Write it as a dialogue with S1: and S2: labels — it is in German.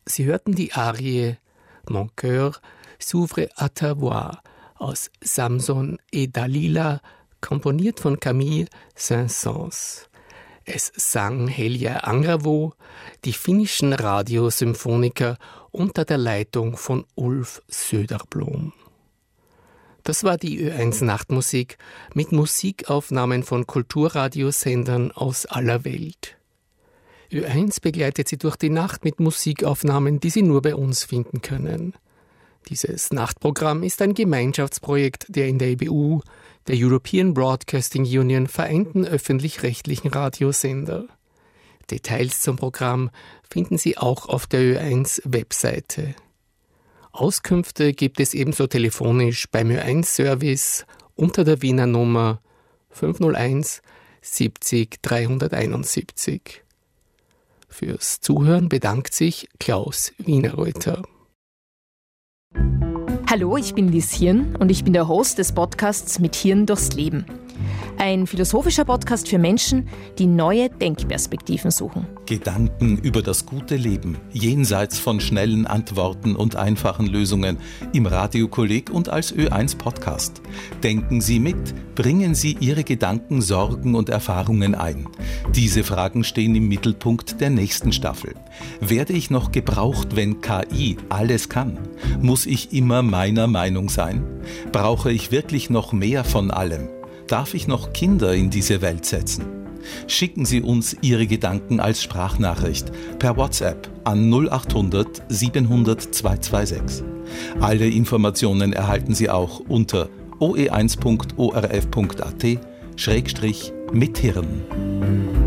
S1: Sie hörten die Arie Mon cœur s'ouvre à ta voix aus Samson et Dalila, komponiert von Camille Saint-Saëns. Es sang Helja Angravo, die finnischen Radiosymphoniker unter der Leitung von Ulf Söderblom. Das war die Ö1 Nachtmusik mit Musikaufnahmen von Kulturradiosendern aus aller Welt. Ö1 begleitet Sie durch die Nacht mit Musikaufnahmen, die Sie nur bei uns finden können. Dieses Nachtprogramm ist ein Gemeinschaftsprojekt der in der EBU, der European Broadcasting Union, vereinten öffentlich-rechtlichen Radiosender. Details zum Programm finden Sie auch auf der Ö1-Webseite. Auskünfte gibt es ebenso telefonisch beim Ö1-Service unter der Wiener Nummer 501 70 371. Fürs Zuhören bedankt sich Klaus Wienerreuter.
S2: Hallo, ich bin Liz Hirn und ich bin der Host des Podcasts Mit Hirn durchs Leben. Ein philosophischer Podcast für Menschen, die neue Denkperspektiven suchen.
S3: Gedanken über das gute Leben, jenseits von schnellen Antworten und einfachen Lösungen, im Radiokolleg und als Ö1 Podcast. Denken Sie mit, bringen Sie Ihre Gedanken, Sorgen und Erfahrungen ein. Diese Fragen stehen im Mittelpunkt der nächsten Staffel. Werde ich noch gebraucht, wenn KI alles kann? Muss ich immer meiner Meinung sein? Brauche ich wirklich noch mehr von allem? Darf ich noch Kinder in diese Welt setzen? Schicken Sie uns Ihre Gedanken als Sprachnachricht per WhatsApp an 0800 700 226. Alle Informationen erhalten Sie auch unter oe1.orf.at/mithirn.